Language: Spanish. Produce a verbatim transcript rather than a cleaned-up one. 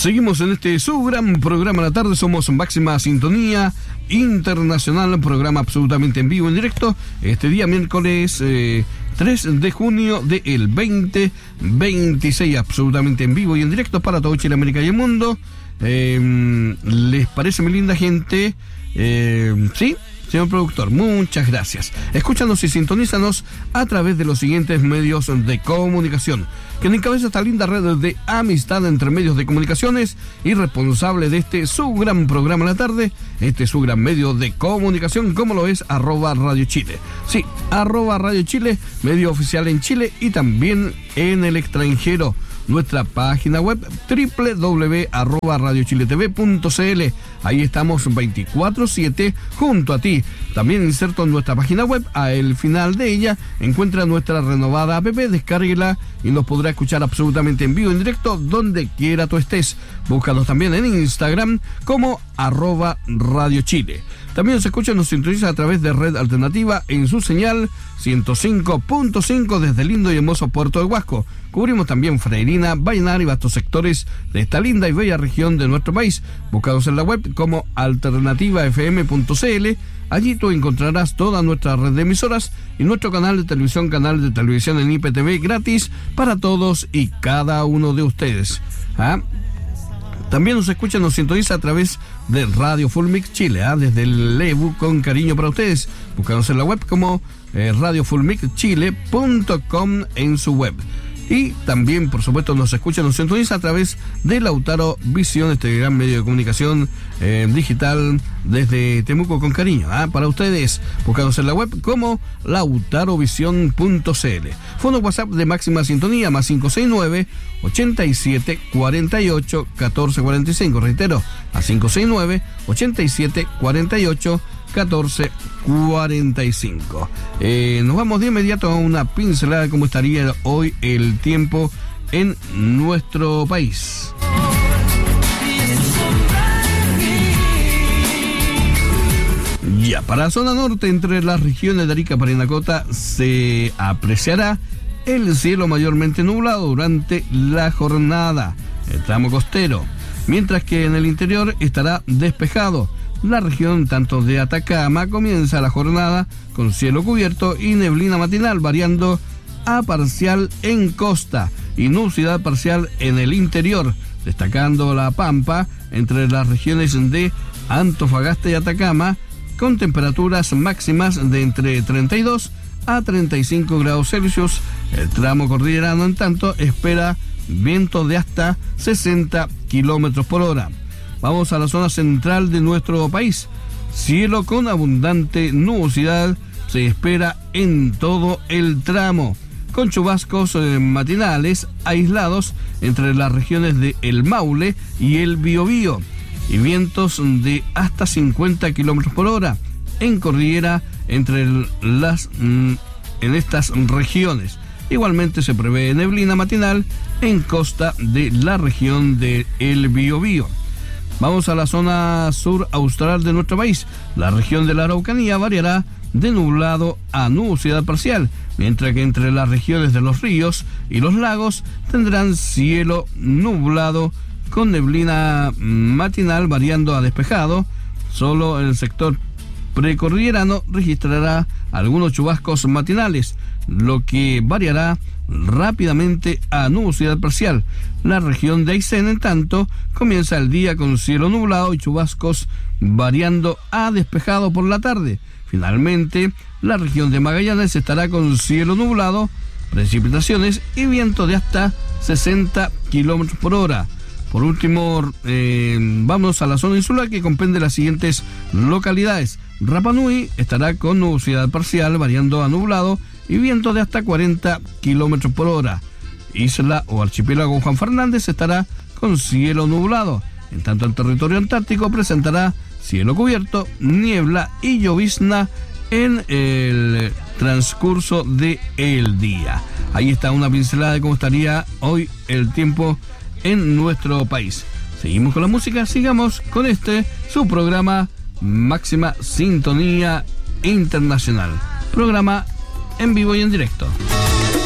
Seguimos en este su gran programa de la tarde. Somos Máxima Sintonía Internacional, programa absolutamente en vivo, en directo. Este día miércoles eh, tres de junio del veinte veintiséis, absolutamente en vivo y en directo para todo Chile, América y el mundo. Eh, ¿Les parece, mi linda gente? Eh, ¿Sí? Señor productor, muchas gracias. Escúchanos y sintonízanos a través de los siguientes medios de comunicación, que encabeza esta linda red de amistad entre medios de comunicaciones y responsable de este su gran programa de la tarde, este su gran medio de comunicación, como lo es arroba Radio Chile. Sí, arroba Radio Chile, medio oficial en Chile y también en el extranjero. Nuestra página web doble u doble u doble u punto arroba radio chile t v punto c l. Ahí estamos veinticuatro siete junto a ti. También inserto en nuestra página web, al final de ella encuentra nuestra renovada app, descárguela y nos podrá escuchar absolutamente en vivo, en directo, donde quiera tú estés. Búscanos también en Instagram como arroba Radio Chile. También nos escucha y nos sintoniza a través de Red Alternativa en su señal ciento cinco punto cinco desde el lindo y hermoso puerto de Huasco. Cubrimos también Freirina, Vallenar y vastos sectores de esta linda y bella región de nuestro país. Búscanos en la web como alternativa f m punto c l. Allí tú encontrarás toda nuestra red de emisoras y nuestro canal de televisión, canal de televisión en I P T V gratis para todos y cada uno de ustedes. ¿Ah? También nos escucha y nos sintoniza a través de Radio Full Mix Chile, ¿eh? Desde el Lebu, con cariño para ustedes. Búscanos en la web como eh, radio full mix chile punto com en su web. Y también, por supuesto, nos escucha, nos sintoniza a través de Lautaro Visión, este gran medio de comunicación eh, digital desde Temuco, con cariño, ¿eh? Para ustedes. Buscados en la web como lautarovisión punto c l. Fono WhatsApp de Máxima Sintonía, más cinco seis nueve, ochenta y siete, cuarenta y ocho, catorce cuarenta y cinco. Reitero, más cinco seis nueve, ochenta y siete, cuarenta y ocho, catorce cuarenta y cinco. Eh, nos vamos de inmediato a una pincelada de cómo estaría hoy el tiempo en nuestro país. Ya, para la zona norte, entre las regiones de Arica, Parinacota, se apreciará el cielo mayormente nublado durante la jornada, el tramo costero, mientras que en el interior estará despejado. La región tanto de Atacama comienza la jornada con cielo cubierto y neblina matinal, variando a parcial en costa y nubosidad parcial en el interior, destacando la Pampa entre las regiones de Antofagasta y Atacama, con temperaturas máximas de entre treinta y dos a treinta y cinco grados Celsius. El tramo cordillerano, en tanto, espera vientos de hasta sesenta kilómetros por hora. Vamos a la zona central de nuestro país. Cielo con abundante nubosidad se espera en todo el tramo, con chubascos eh, matinales aislados entre las regiones de El Maule y el Biobío, y vientos de hasta cincuenta kilómetros por hora en cordillera entre las mm, en estas regiones. Igualmente se prevé neblina matinal en costa de la región de El Biobío. Vamos a la zona sur austral de nuestro país. La región de la Araucanía variará de nublado a nubosidad parcial, mientras que entre las regiones de los ríos y los lagos tendrán cielo nublado con neblina matinal variando a despejado. Solo el sector precordillerano registrará algunos chubascos matinales, lo que variará rápidamente a nubosidad parcial. La región de Aysén, en tanto, comienza el día con cielo nublado y chubascos variando a despejado por la tarde. Finalmente, la región de Magallanes estará con cielo nublado, precipitaciones y viento de hasta sesenta kilómetros por hora. Por último, eh, vamos a la zona insular, que comprende las siguientes localidades. Rapa Nui estará con nubosidad parcial variando a nublado y viento de hasta cuarenta kilómetros por hora. Isla o archipiélago Juan Fernández estará con cielo nublado. En tanto, el territorio antártico presentará cielo cubierto, niebla y llovizna en el transcurso del día. Ahí está una pincelada de cómo estaría hoy el tiempo en nuestro país. Seguimos con la música, sigamos con este, su programa Máxima Sintonía Internacional. Programa en vivo y en directo.